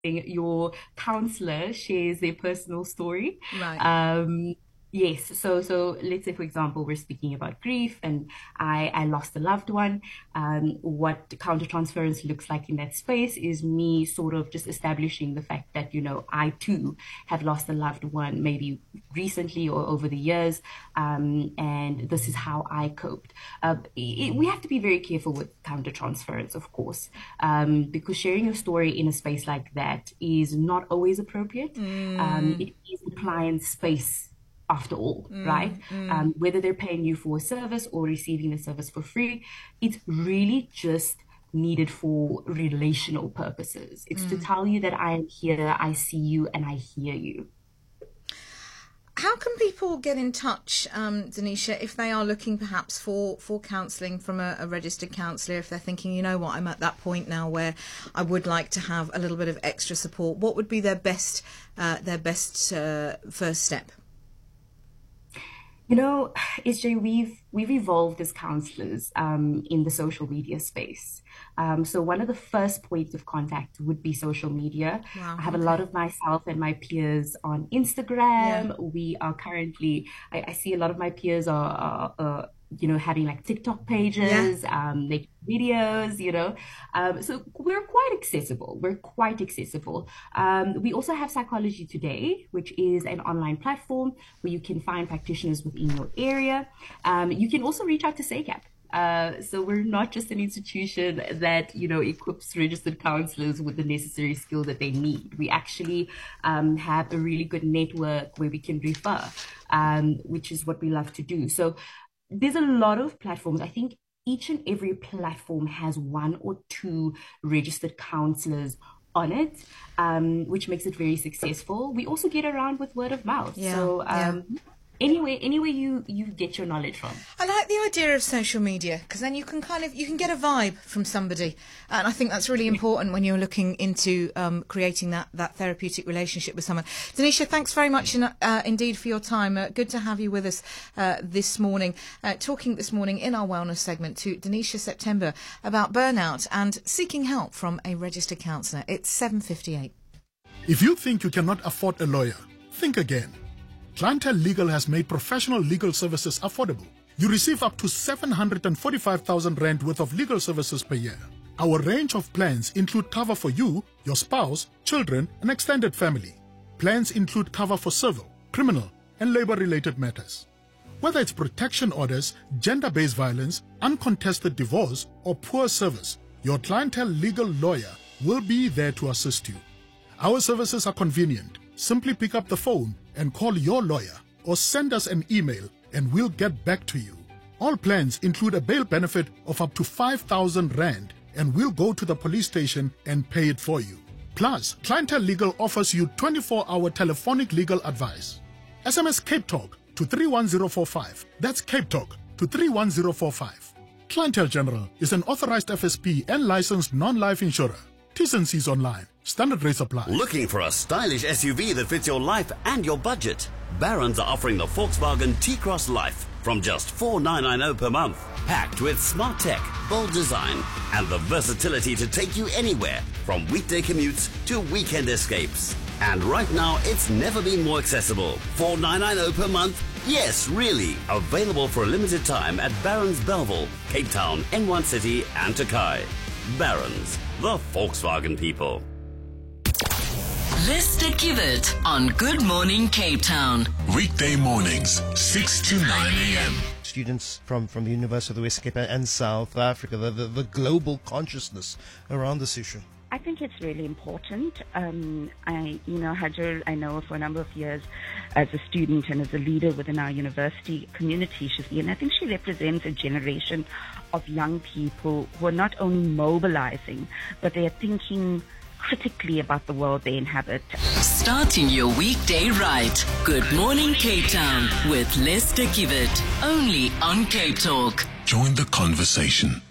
your counselor shares their personal story. Right. Yes, so let's say for example we're speaking about grief and I lost a loved one. What countertransference looks like in that space is me sort of just establishing the fact that, I too have lost a loved one, maybe recently or over the years, and this is how I coped. We have to be very careful with countertransference, of course, because sharing your story in a space like that is not always appropriate. It is the client's space after all, right? Whether they're paying you for a service or receiving the service for free, it's really just needed for relational purposes. It's to tell you that I am here, I see you, and I hear you. How can people get in touch, Denisha, if they are looking perhaps for counselling from a registered counsellor, if they're thinking, you know what, I'm at that point now where I would like to have a little bit of extra support? What would be their best first step? SJ, we've evolved as counselors in the social media space. So one of the first points of contact would be social media. Wow, I have a lot of myself and my peers on Instagram. Yeah. We are currently, I see a lot of my peers are having like TikTok pages, making videos, so we're quite accessible. We also have Psychology Today, which is an online platform where you can find practitioners within your area. You can also reach out to SACAP. So we're not just an institution that, equips registered counselors with the necessary skill that they need. We actually have a really good network where we can refer, which is what we love to do. So there's a lot of platforms. I think each and every platform has one or two registered counselors on it, which makes it very successful. We also get around with word of mouth. Anywhere you get your knowledge from. I like the idea of social media because then you can get a vibe from somebody, and I think that's really important when you're looking into creating that therapeutic relationship with someone. Denisha, thanks very much indeed for your time. Good to have you with us this morning, talking this morning in our wellness segment to Denisha September about burnout and seeking help from a registered counsellor. It's 7:58. If you think you cannot afford a lawyer, think again. Clientele Legal has made professional legal services affordable. You receive up to 745,000 rand worth of legal services per year. Our range of plans include cover for you, your spouse, children, and extended family. Plans include cover for civil, criminal, and labor-related matters. Whether it's protection orders, gender-based violence, uncontested divorce, or poor service, your Clientele Legal lawyer will be there to assist you. Our services are convenient. Simply pick up the phone and call your lawyer or send us an email and we'll get back to you. All plans include a bail benefit of up to 5,000 rand and we'll go to the police station and pay it for you. Plus, Clientele Legal offers you 24-hour telephonic legal advice. SMS Cape Talk to 31045. That's Cape Talk to 31045. Clientele General is an authorized FSP and licensed non-life insurer. T's and C's online. Standard rates apply. Looking for a stylish SUV that fits your life and your budget? Barron's are offering the Volkswagen T-Cross Life from just $4,990 per month. Packed with smart tech, bold design, and the versatility to take you anywhere from weekday commutes to weekend escapes. And right now, it's never been more accessible. $4,990 per month? Yes, really. Available for a limited time at Barron's Belleville, Cape Town, N1 City, and Takai. Barron's, the Volkswagen people. Lister Kivet on Good Morning Cape Town. Weekday mornings, 6 to 9 a.m. Students from the University of the West Cape and South Africa, the global consciousness around this issue. I think it's really important. Hajar, I know her for a number of years as a student and as a leader within our university community, and I think she represents a generation of young people who are not only mobilizing, but they are thinking critically about the world they inhabit. Starting your weekday right. Good Morning Cape Town with Lister Kivet. Only on Cape Talk. Join the conversation.